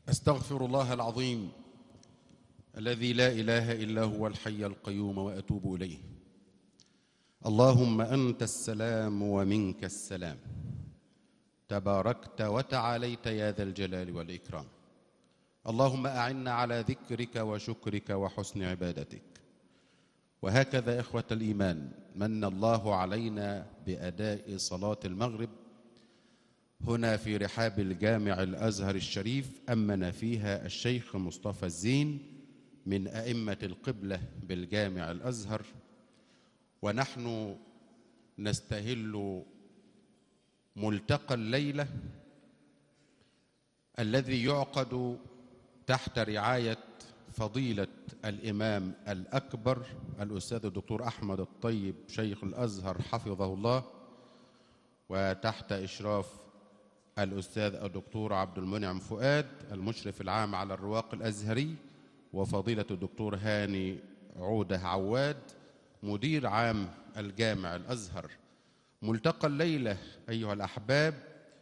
أستغفر الله العظيم الذي لا إله إلا هو الحي القيوم وأتوب إليه. اللهم أنت السلام ومنك السلام، تباركت وتعاليت يا ذا الجلال والإكرام. اللهم أعنا على ذكرك وشكرك وحسن عبادتك. وهكذا إخوة الإيمان، من الله علينا بأداء صلاة المغرب هنا في رحاب الجامع الأزهر الشريف، أمن فيها الشيخ مصطفى الزين من أئمة القبلة بالجامع الأزهر، ونحن نستهل ملتقى الليلة الذي يعقد تحت رعاية فضيلة الإمام الأكبر الأستاذ الدكتور أحمد الطيب شيخ الأزهر حفظه الله، وتحت إشراف الأستاذ الدكتور عبد المنعم فؤاد المشرف العام على الرواق الأزهري، وفضيلة الدكتور هاني عودة عواد مدير عام الجامع الأزهر. ملتقى الليلة أيها الأحباب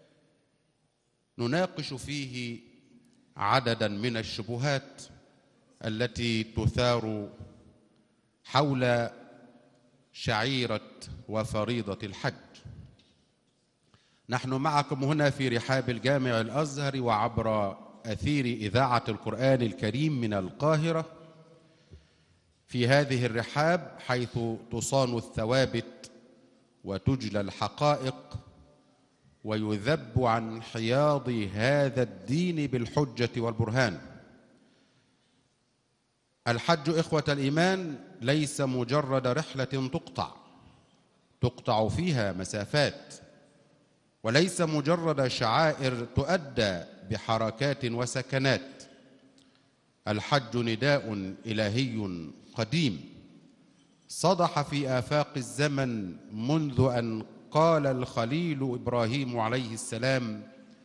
نناقش فيه عددا من الشبهات التي تثار حول شعيرة وفريضة الحج. نحن معكم هنا في رحاب الجامع الأزهر وعبر أثير إذاعة القرآن الكريم من القاهرة، في هذه الرحاب حيث تصان الثوابت وتجلى الحقائق ويذب عن حياض هذا الدين بالحجة والبرهان. الحج إخوة الإيمان ليس مجرد رحلة تقطع فيها مسافات، وليس مجرد شعائر تؤدى بحركات وسكنات. الحج نداء إلهي قديم صدح في آفاق الزمن منذ أن قال الخليل إبراهيم عليه السلام،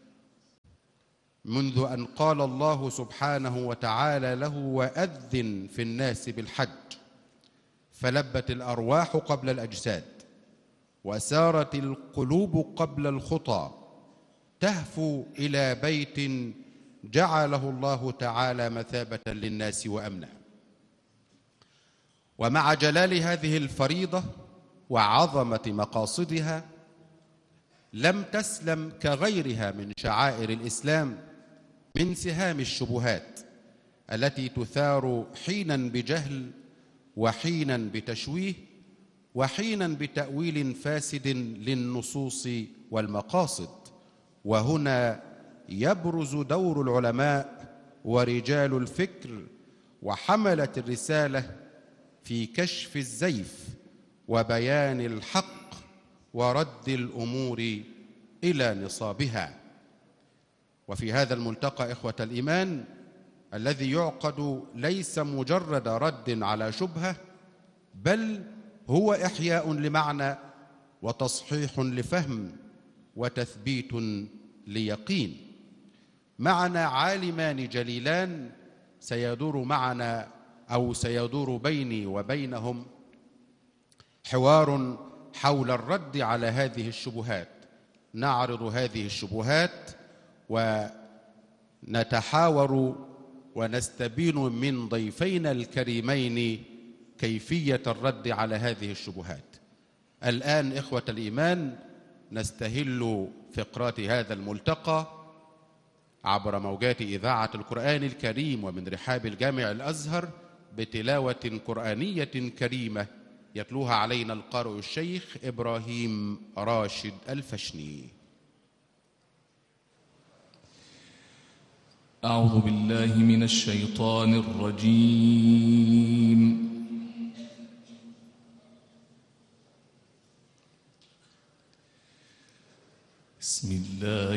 منذ أن قال الله سبحانه وتعالى له: وأذن في الناس بالحج، فلبت الأرواح قبل الأجساد، وسارت القلوب قبل الخطى، تهفو إلى بيت جعله الله تعالى مثابة للناس وأمنا. ومع جلال هذه الفريضة وعظمة مقاصدها لم تسلم كغيرها من شعائر الإسلام من سهام الشبهات التي تثار حينا بجهل وحينا بتشويه وحينا بتأويل فاسد للنصوص والمقاصد. وهنا يبرز دور العلماء ورجال الفكر وحملة الرسالة في كشف الزيف وبيان الحق ورد الأمور إلى نصابها. وفي هذا الملتقى إخوة الإيمان الذي يعقد ليس مجرد رد على شبهة، بل هو إحياء لمعنى وتصحيح لفهم وتثبيت ليقين. معنا عالمان جليلان سيدور بيني وبينهم حوار حول الرد على هذه الشبهات. نعرض هذه الشبهات ونتحاور ونستبين من ضيفينا الكريمين كيفية الرد على هذه الشبهات. الآن إخوة الإيمان نستهل فقرات هذا الملتقى عبر موجات إذاعة القرآن الكريم ومن رحاب الجامع الأزهر بتلاوة قرآنية كريمة يتلوها علينا القارئ الشيخ إبراهيم راشد الفشني. أعوذ بالله من الشيطان الرجيم. بسم الله